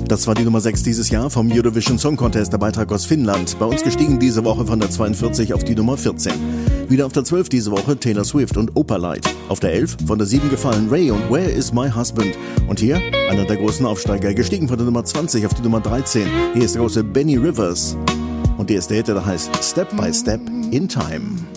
Das war die Nummer 6 dieses Jahr vom Eurovision Song Contest, der Beitrag aus Finnland. Bei uns gestiegen diese Woche von der 42 auf die Nummer 14. Wieder auf der 12 diese Woche Taylor Swift und Opalite. Auf der 11 von der 7 gefallen Ray und Where is my husband? Und hier einer der großen Aufsteiger, gestiegen von der Nummer 20 auf die Nummer 13. Hier ist der große Benny Rivers. Und der erste Hit, der heißt Step by Step in Time.